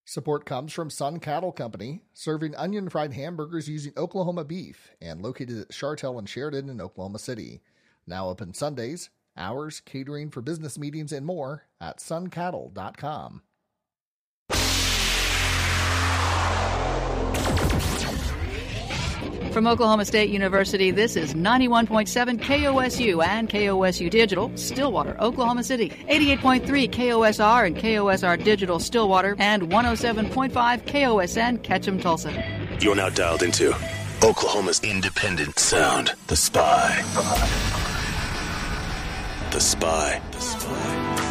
Support comes from Sun Cattle Company, serving onion-fried hamburgers using Oklahoma beef, and located at Chartel and Sheridan in Oklahoma City. Now open Sundays, hours, catering for business meetings, and more at suncattle.com. From Oklahoma State University, this is 91.7 KOSU and KOSU Digital, Stillwater, Oklahoma City, 88.3 KOSR and KOSR Digital, Stillwater, and 107.5 KOSN, Ketchum, Tulsa. You're now dialed into Oklahoma's independent sound, The Spy. The Spy. The Spy.